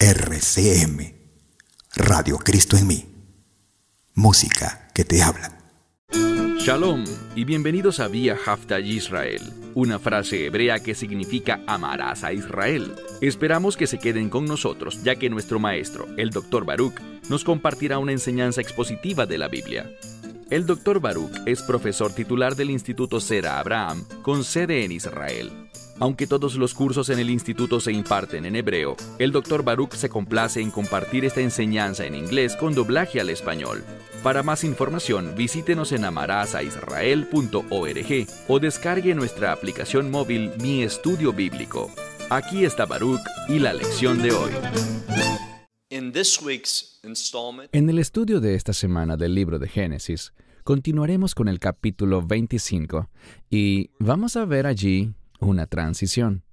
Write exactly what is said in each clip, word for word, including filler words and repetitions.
R C M, Radio Cristo en mí. Música que te habla. Shalom y bienvenidos a Vía Haftaj Israel, una frase hebrea que significa amarás a Israel. Esperamos que se queden con nosotros, ya que nuestro maestro, el doctor Baruch, nos compartirá una enseñanza expositiva de la Biblia. El doctor Baruch es profesor titular del Instituto Zera Abraham, con sede en Israel. Aunque todos los cursos en el instituto se imparten en hebreo, el doctor Baruch se complace en compartir esta enseñanza en inglés con doblaje al español. Para más información, visítenos en amarasaisrael punto org o descargue nuestra aplicación móvil Mi Estudio Bíblico. Aquí está Baruch y la lección de hoy. En el estudio de esta semana del libro de Génesis, continuaremos con el capítulo veinticinco y vamos a ver allí una transición.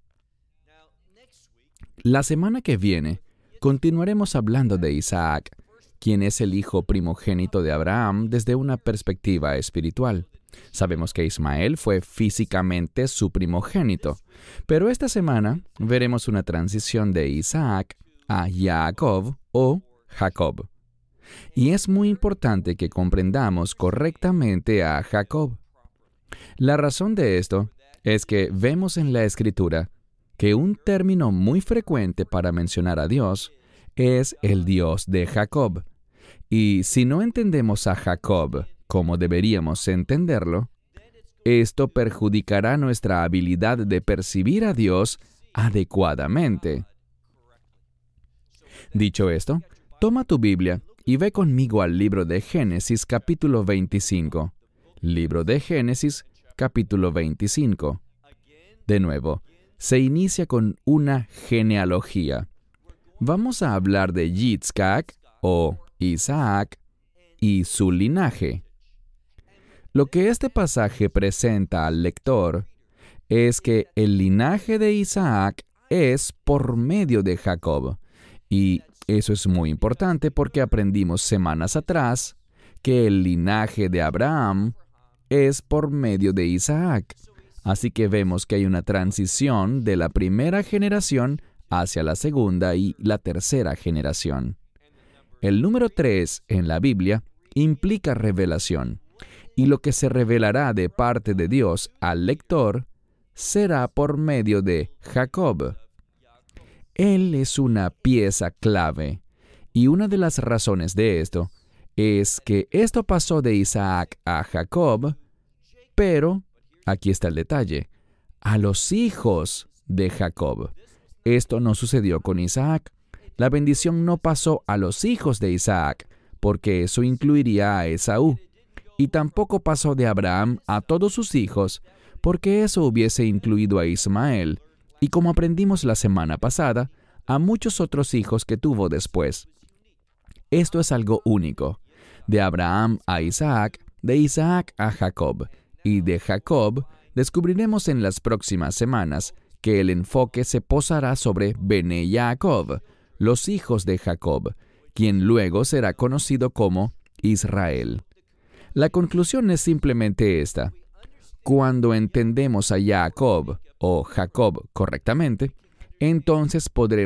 La semana que viene, continuaremos hablando de Isaac, quien es el hijo primogénito de Abraham desde una perspectiva espiritual. Sabemos que Ismael fue físicamente su primogénito, pero esta semana veremos una transición de Isaac a Jacob o Jacob. Y es muy importante que comprendamos correctamente a Jacob. La razón de esto es que vemos en la Escritura que un término muy frecuente para mencionar a Dios es el Dios de Jacob. Y si no entendemos a Jacob como deberíamos entenderlo, esto perjudicará nuestra habilidad de percibir a Dios adecuadamente. Dicho esto, toma tu Biblia y ve conmigo al libro de Génesis capítulo veinticinco. Libro de Génesis capítulo veinticinco. De nuevo, se inicia con una genealogía. Vamos a hablar de Yitzhak o Isaac y su linaje. Lo que este pasaje presenta al lector es que el linaje de Isaac es por medio de Jacob. Y eso es muy importante porque aprendimos semanas atrás que el linaje de Abraham es por medio de Isaac. Así que vemos que hay una transición de la primera generación hacia la segunda y la tercera generación. El número tres en la Biblia implica revelación, y lo que se revelará de parte de Dios al lector será por medio de Jacob. Él es una pieza clave, y una de las razones de esto es que esto pasó de Isaac a Jacob, pero, aquí está el detalle, a los hijos de Jacob. Esto no sucedió con Isaac. La bendición no pasó a los hijos de Isaac, porque eso incluiría a Esaú. Y tampoco pasó de Abraham a todos sus hijos, porque eso hubiese incluido a Ismael, y como aprendimos la semana pasada, a muchos otros hijos que tuvo después. Esto es algo único. De Abraham a Isaac, de Isaac a Jacob, y de Jacob descubriremos en las próximas semanas que el enfoque se posará sobre Bene Jacob, los hijos de Jacob, quien luego será conocido como Israel. La conclusión es simplemente esta. Cuando entendemos a Jacob o Jacob correctamente, entonces podremos